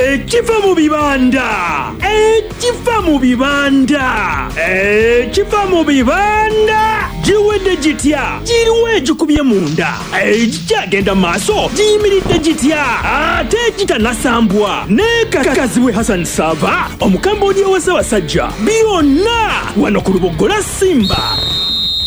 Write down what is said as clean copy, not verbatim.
ekiva mu bibanda giwedde gitya giriwo egikubye munda egikyagenda mu maaso giyimiridde gitya ate gitanasambwa ne kakaziwe Hassan Sava omukambwe ow'Essabasajja byonna wano ku Lubogola Simba.